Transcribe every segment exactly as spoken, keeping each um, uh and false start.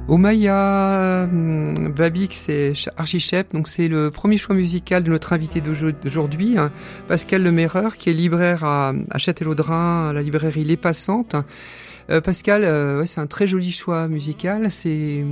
Omaya hum, Babik, c'est Archichep, donc c'est le premier choix musical de notre invité d'aujourd'hui, hein, Pascal Lemerreur, qui est libraire à, à Châtellerault-Drain, à la librairie Les Passantes. Euh, Pascal, euh, ouais, c'est un très joli choix musical, c'est...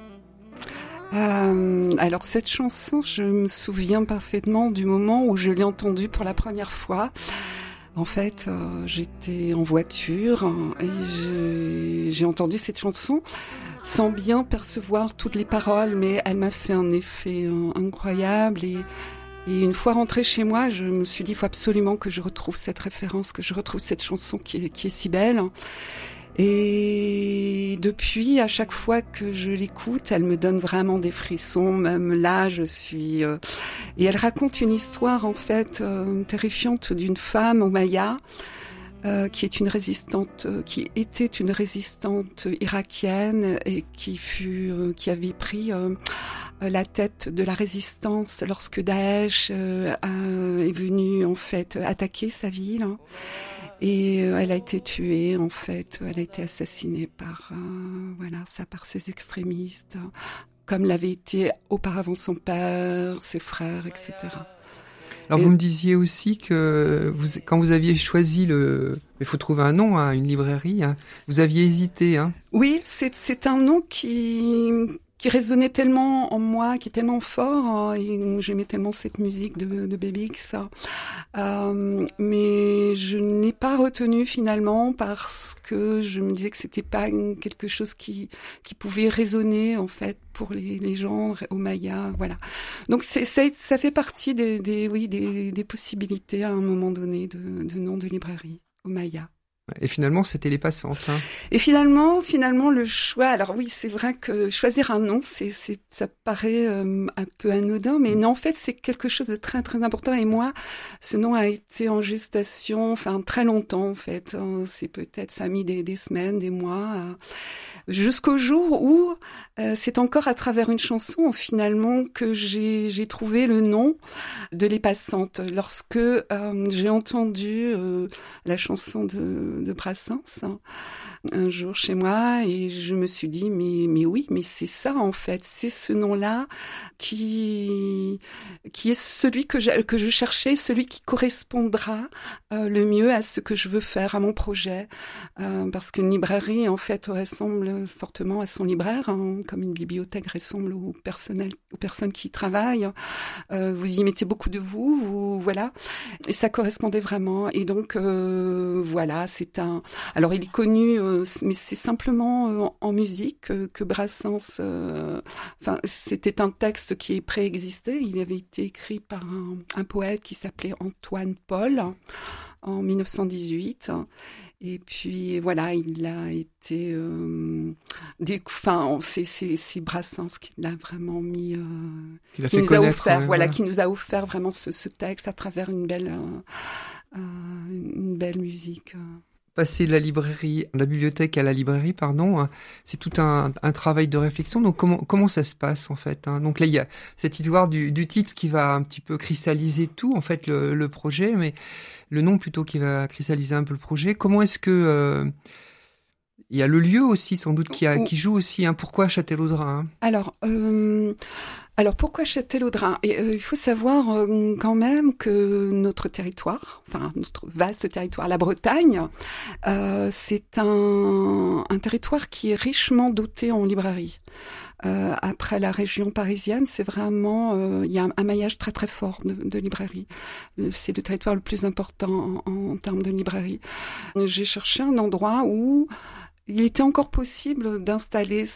Euh, alors cette chanson, je me souviens parfaitement du moment où je l'ai entendue pour la première fois. En fait, euh, j'étais en voiture et j'ai, j'ai entendu cette chanson sans bien percevoir toutes les paroles, mais elle m'a fait un effet euh, incroyable. Et, et une fois rentrée chez moi, je me suis dit, il faut absolument que je retrouve cette référence, que je retrouve cette chanson qui est, qui est si belle. Et depuis, à chaque fois que je l'écoute, elle me donne vraiment des frissons. Même là, je suis... Euh... Et elle raconte une histoire, en fait, euh, terrifiante d'une femme, Omaya, euh, qui est une résistante, euh, qui était une résistante irakienne et qui fut, euh, qui avait pris euh, la tête de la résistance lorsque Daesh euh, a, est venu, en fait, attaquer sa ville. Et elle a été tuée, en fait, elle a été assassinée par, euh, voilà, ça, par ses extrémistes, comme l'avait été auparavant son père, ses frères, et cetera. Alors et... vous me disiez aussi que vous, quand vous aviez choisi le... Il faut trouver un nom à une librairie, hein, vous aviez hésité. Hein. Oui, c'est, c'est un nom qui... qui résonnait tellement en moi, qui est tellement fort, hein, et j'aimais tellement cette musique de, de Baby X. Euh, mais je n'ai pas retenu finalement parce que je me disais que c'était pas quelque chose qui qui pouvait résonner en fait pour les, les gens au Maya, voilà. Donc c'est, ça, ça fait partie des, des oui des, des possibilités à un moment donné de, de nom de librairie au Maya. Et finalement, c'était Les Passantes. Hein. Et finalement, finalement, le choix. Alors oui, c'est vrai que choisir un nom, c'est, c'est, ça paraît euh, un peu anodin, mais non, en fait, c'est quelque chose de très, très important. Et moi, ce nom a été en gestation, enfin très longtemps, en fait. C'est peut-être, ça a mis des, des semaines, des mois, euh, jusqu'au jour où euh, c'est encore à travers une chanson, finalement, que j'ai, j'ai trouvé le nom de Les Passantes. Lorsque euh, j'ai entendu euh, la chanson de de Brassens un jour chez moi et je me suis dit mais mais oui mais c'est ça en fait, c'est ce nom-là qui qui est celui que je, que je cherchais, celui qui correspondra euh, le mieux à ce que je veux faire, à mon projet, euh, parce qu'une librairie en fait ressemble fortement à son libraire, hein, comme une bibliothèque ressemble au personnel, aux personnes qui y travaillent. Euh, vous y mettez beaucoup de vous, vous voilà, et ça correspondait vraiment. Et donc euh, voilà, c'est un. Alors il est connu, euh, mais c'est simplement euh, en musique que, que Brassens. Euh, enfin, c'était un texte qui préexistait. Il avait été écrit par un, un poète qui s'appelait Antoine Paul en dix-neuf cent dix-huit. Et puis voilà, il a été, euh, des, enfin, c'est, c'est, c'est Brassens qui l'a vraiment mis, euh, qui, qui nous a offert, ouais, voilà, ouais. qui nous a offert vraiment ce, ce texte à travers une belle, euh, euh, une belle musique. Passer de la librairie, de la bibliothèque à la librairie, pardon, c'est tout un, un travail de réflexion. Donc comment comment ça se passe en fait, hein. Donc là il y a cette histoire du, du titre qui va un petit peu cristalliser tout en fait le, le projet, mais le nom plutôt qui va cristalliser un peu le projet. Comment est-ce que euh, il y a le lieu aussi sans doute qui a qui joue aussi. Hein. Pourquoi Châtellerault-Drain, hein. Alors. Euh... Alors pourquoi Châtellerault-Drain ? Et euh, il faut savoir euh, quand même que notre territoire, enfin notre vaste territoire, la Bretagne, euh, c'est un, un territoire qui est richement doté en librairies. Euh, après la région parisienne, c'est vraiment, euh, il y a un, un maillage très très fort de, de librairies. C'est le territoire le plus important en, en, en termes de librairies. J'ai cherché un endroit où il était encore possible d'installer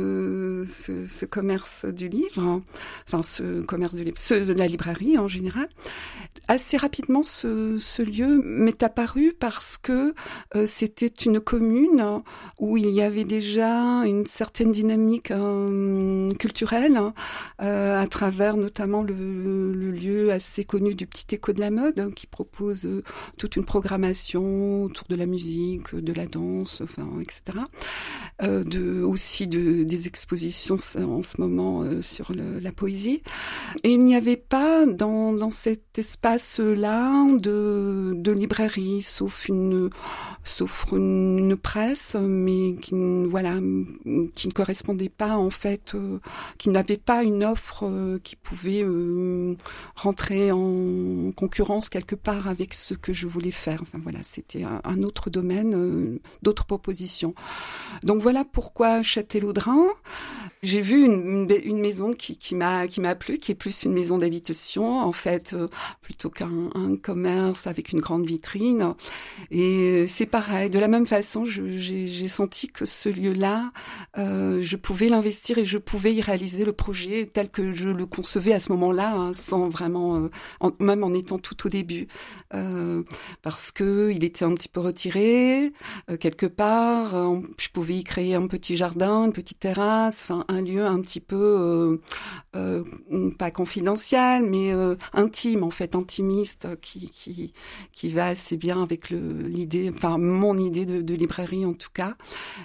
ce, ce, ce commerce du livre, enfin ce commerce du livre, ce, de la librairie en général. Assez rapidement, ce, ce lieu m'est apparu parce que euh, c'était une commune où il y avait déjà une certaine dynamique euh, culturelle euh, à travers notamment le, le lieu assez connu du Petit Écho de la Mode, hein, qui propose euh, toute une programmation autour de la musique, de la danse, enfin, et cetera. Euh, de, aussi de, des expositions en ce moment euh, sur le, la poésie. Et il n'y avait pas dans, dans cet espace espace-là de, de librairie, sauf une, sauf une, une presse, mais qui, voilà, qui ne correspondait pas en fait, euh, qui n'avait pas une offre euh, qui pouvait euh, rentrer en concurrence quelque part avec ce que je voulais faire. Enfin voilà, c'était un, un autre domaine, euh, d'autres propositions. Donc voilà pourquoi Châtellerault. J'ai vu une, une, une maison qui, qui m'a qui m'a plu, qui est plus une maison d'habitation en fait, euh, plutôt qu'un un commerce avec une grande vitrine. Et c'est pareil, de la même façon, je, j'ai, j'ai senti que ce lieu-là, euh, je pouvais l'investir et je pouvais y réaliser le projet tel que je le concevais à ce moment-là, hein, sans vraiment, euh, en, même en étant tout au début, euh, parce que il était un petit peu retiré euh, quelque part. Euh, je pouvais y créer un petit jardin, une petite terrasse, enfin un lieu un petit peu euh, euh, pas confidentiel, mais euh, intime en fait, intimiste, qui qui qui va assez bien avec le l'idée, enfin mon idée de, de librairie en tout cas.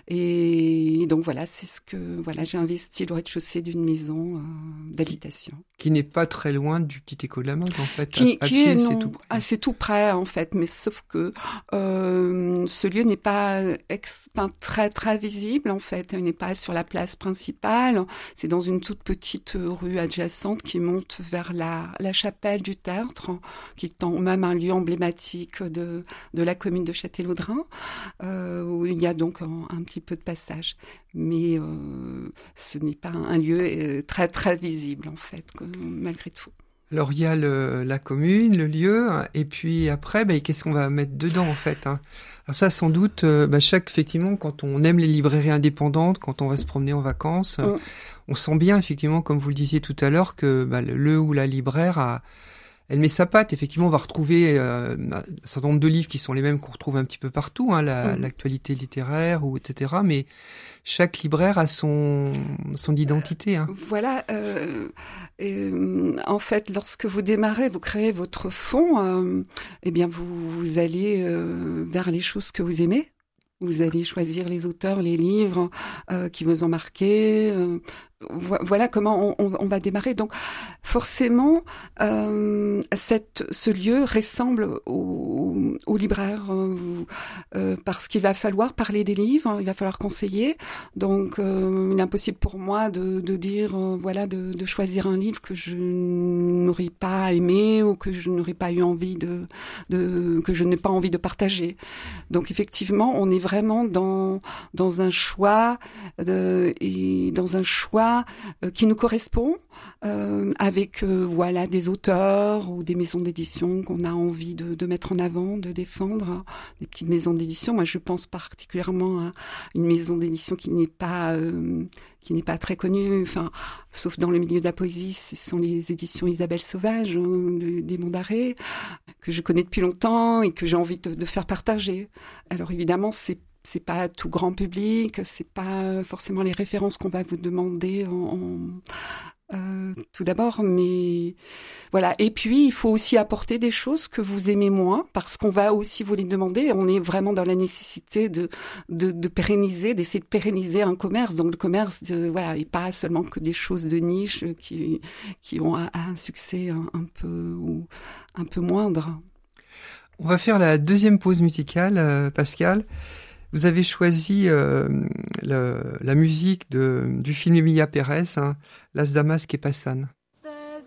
Et donc voilà, c'est ce que voilà, j'ai investi le rez-de-chaussée d'une maison euh, d'habitation. Qui n'est pas très loin du petit école de la mode en fait. Qui, à, à qui pied, est, c'est non, tout près. Ah, c'est tout près en fait, mais sauf que euh, ce lieu n'est pas ex, enfin, très très visible en fait. Il n'est pas sur la place principale. C'est dans une toute petite rue adjacente qui monte vers la, la chapelle du Tertre, qui est en, même un lieu emblématique de, de la commune de Châtellerault, euh, où il y a donc un, un petit peu de passage. Mais euh, ce n'est pas un lieu très très visible en fait, malgré tout. Alors il y a le, la commune, le lieu, hein, et puis après, bah, qu'est-ce qu'on va mettre dedans en fait, hein. Alors ça, sans doute, euh, bah, chaque effectivement, quand on aime les librairies indépendantes, quand on va se promener en vacances, mmh. on sent bien effectivement, comme vous le disiez tout à l'heure, que bah, le, le ou la libraire a elle met sa patte. Effectivement, on va retrouver euh, un certain nombre de livres qui sont les mêmes qu'on retrouve un petit peu partout, hein, la, mmh. l'actualité littéraire ou et cetera. Mais chaque libraire a son son identité. Hein. Voilà. Euh, euh, en fait, lorsque vous démarrez, vous créez votre fond. Euh, eh bien, vous, vous allez euh, vers les choses que vous aimez. Vous allez choisir les auteurs, les livres euh, qui vous ont marqué. Euh, voilà comment on, on, on va démarrer. Donc, forcément, euh, cette, ce lieu ressemble au, au libraire euh, euh, parce qu'il va falloir parler des livres, il va falloir conseiller. Donc, euh, il est impossible pour moi de, de dire, euh, voilà, de, de choisir un livre que je n'aurais pas aimé ou que je n'aurais pas eu envie de, de, que je n'ai pas envie de partager. Donc, effectivement, on est vraiment dans dans un choix de, et dans un choix qui nous correspond, euh, avec euh, voilà des auteurs ou des maisons d'édition qu'on a envie de, de mettre en avant, de défendre, des petites maisons d'édition. Moi, je pense particulièrement à une maison d'édition qui n'est pas euh, qui n'est pas très connue, enfin, sauf dans le milieu de la poésie, ce sont les éditions Isabelle Sauvage, hein, des Monts d'Arrêt, que je connais depuis longtemps et que j'ai envie de, de faire partager. Alors évidemment, c'est c'est pas tout grand public, c'est pas forcément les références qu'on va vous demander en, en, euh, tout d'abord, mais voilà. Et puis il faut aussi apporter des choses que vous aimez moins, parce qu'on va aussi vous les demander. On est vraiment dans la nécessité de de, de pérenniser, d'essayer de pérenniser un commerce. Donc le commerce, de, voilà, et pas seulement que des choses de niche qui qui ont un, un succès un, un peu ou un peu moindre. On va faire la deuxième pause musicale, euh, Pascal. Vous avez choisi euh, le, la musique de, du film Emilia Pérez, hein, Las Damas que pasan.